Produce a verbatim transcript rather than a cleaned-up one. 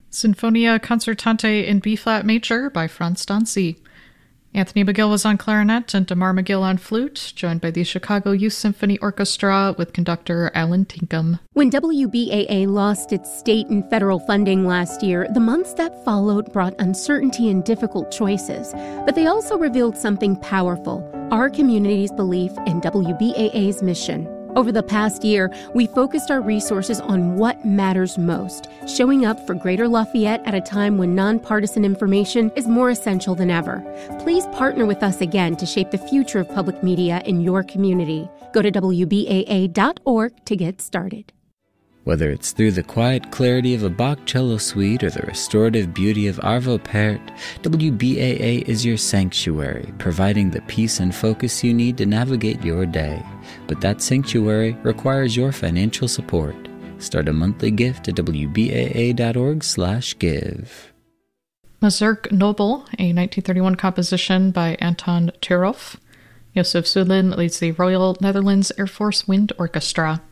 Sinfonia Concertante in B-flat major by Franz Dancy. Anthony McGill was on clarinet and Damar McGill on flute, joined by the Chicago Youth Symphony Orchestra with conductor Alan Tinkham. When W B A A lost its state and federal funding last year, the months that followed brought uncertainty and difficult choices. But they also revealed something powerful: our community's belief in W B A A's mission. Over the past year, we focused our resources on what matters most, showing up for Greater Lafayette at a time when nonpartisan information is more essential than ever. Please partner with us again to shape the future of public media in your community. Go to W B A A dot org to get started. Whether it's through the quiet clarity of a Bach cello suite or the restorative beauty of Arvo Pärt, W B A A is your sanctuary, providing the peace and focus you need to navigate your day. But that sanctuary requires your financial support. Start a monthly gift at W B A A dot org slash give. Mazurk Noble, a nineteen thirty-one composition by Anton Turov. Josef Sudlin leads the Royal Netherlands Air Force Wind Orchestra.